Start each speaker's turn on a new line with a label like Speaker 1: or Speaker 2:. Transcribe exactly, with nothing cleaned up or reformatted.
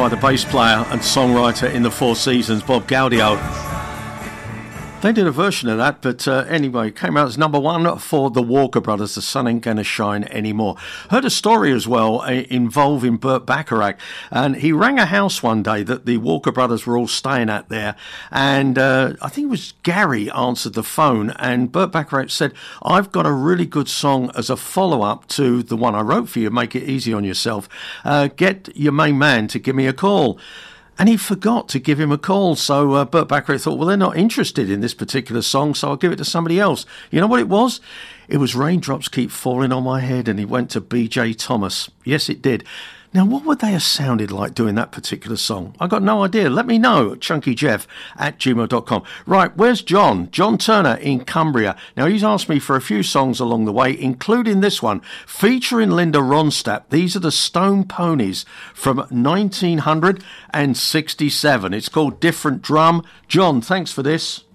Speaker 1: by the bass player and songwriter in the Four Seasons, Bob Gaudio. They did a version of that, but uh, anyway, it came out as number one for the Walker Brothers, The Sun Ain't Gonna Shine Anymore. Heard a story as well uh, involving Burt Bacharach, and he rang a house one day that the Walker Brothers were all staying at there, and uh, I think it was Gary answered the phone, and Burt Bacharach said, I've got a really good song as a follow-up to the one I wrote for you, Make It Easy on Yourself. Uh, get your main man to give me a call. And he forgot to give him a call, so uh, Burt Bacharach thought, well, they're not interested in this particular song, so I'll give it to somebody else. You know what it was? It was Raindrops Keep Falling on My Head, and he went to B J Thomas. Yes, it did. Now, what would they have sounded like doing that particular song? I got no idea. Let me know at chunkyjeff at gmail dot com. Right, where's John? John Turner in Cumbria. Now, he's asked me for a few songs along the way, including this one, featuring Linda Ronstadt. These are the Stone Ponies from nineteen sixty-seven. It's called Different Drum. John, thanks for this.